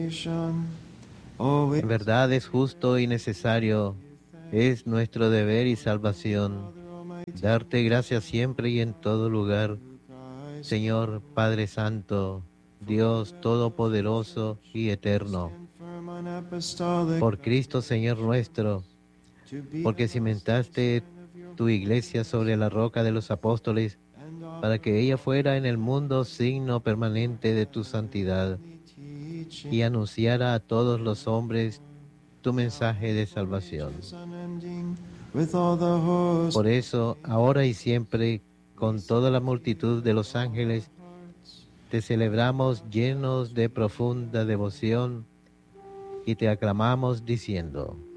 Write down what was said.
En verdad es justo y necesario, es nuestro deber y salvación, darte gracias siempre y en todo lugar, Señor Padre Santo, Dios Todopoderoso y Eterno, por Cristo Señor nuestro, porque cimentaste tu iglesia sobre la roca de los apóstoles, para que ella fuera en el mundo signo permanente de tu santidad y anunciara a todos los hombres tu mensaje de salvación. Por eso, ahora y siempre, con toda la multitud de los ángeles, te celebramos llenos de profunda devoción y te aclamamos diciendo: